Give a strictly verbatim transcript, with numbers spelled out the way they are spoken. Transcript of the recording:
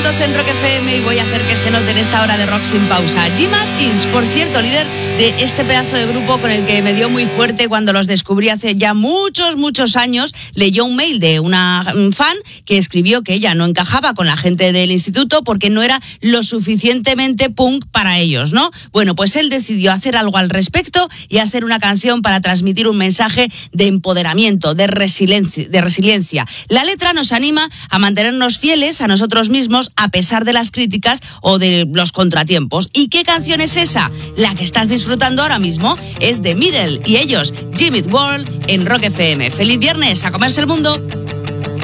minutos en Rock F M y voy a hacer que se note en esta hora de Rock sin pausa. Jim Adkins, por cierto, líder de este pedazo de grupo con el que me dio muy fuerte cuando los descubrí hace ya muchos, muchos años, leyó un mail de una fan que escribió que ella no encajaba con la gente del instituto porque no era lo suficientemente punk para ellos, ¿no? Bueno, pues él decidió hacer algo al respecto y hacer una canción para transmitir un mensaje de empoderamiento, de resiliencia, de resiliencia. La letra nos anima a mantenernos fieles a nosotros mismos a pesar de las críticas o de los contratiempos. ¿Y qué canción es esa? La que estás disfrutando ahora mismo es The Middle y ellos, Jimmy Eat World, en Rock F M. ¡Feliz viernes! ¡A comerse el mundo!